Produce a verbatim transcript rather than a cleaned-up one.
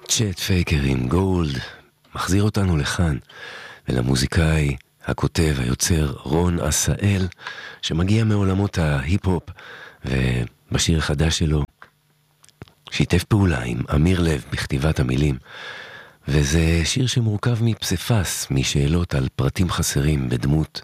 צ'ט פייקר עם גולד מחזיר אותנו לכאן, ולמוזיקאי, הכותב, היוצר רון עשאל, שמגיע מעולמות ההיפ-הופ, ובשיר החדש שלו שיתף פעולה עם אמיר לב בכתיבת המילים, וזה שיר שמורכב מפספס, משאלות על פרטים חסרים בדמות